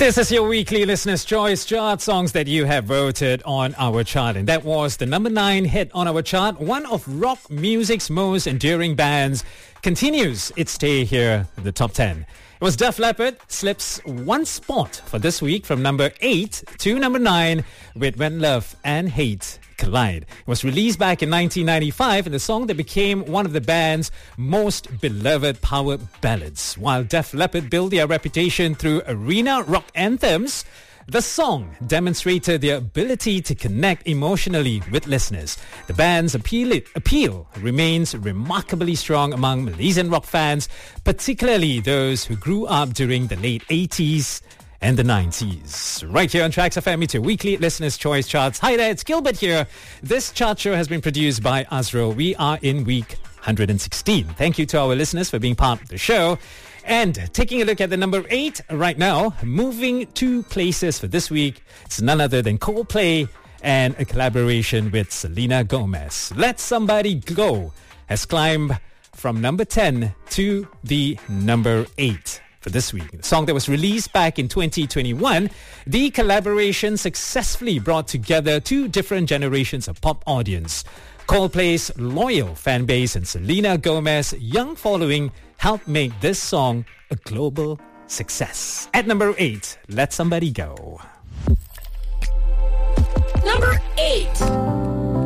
This is your weekly Listener's Choice chart, songs that you have voted on our chart. And that was the number 9 hit on our chart. One of rock music's most enduring bands continues its stay here in the top 10. It was Def Leppard, slips one spot for this week from number 8 to number 9 with When Love and Hate Collide. It was released back in 1995 and the song that became one of the band's most beloved power ballads. While Def Leppard built their reputation through arena rock anthems, the song demonstrated their ability to connect emotionally with listeners. The band's appeal remains remarkably strong among Malaysian rock fans, particularly those who grew up during the late 80s and the 90s. Right here on Tracks FM, it's your weekly Listener's Choice charts. Hi there, it's Gilbert here. This chart show has been produced by Azro. We are in week 116. Thank you to our listeners for being part of the show. And taking a look at the number 8 right now, moving 2 places for this week, it's none other than Coldplay and a collaboration with Selena Gomez. Let Somebody Go has climbed from number 10 to the number 8. For this week. The song that was released back in 2021, the collaboration successfully brought together 2 different generations of pop audience. Coldplay's loyal fan base and Selena Gomez's young following helped make this song a global success. At number 8, Let Somebody Go. Number 8.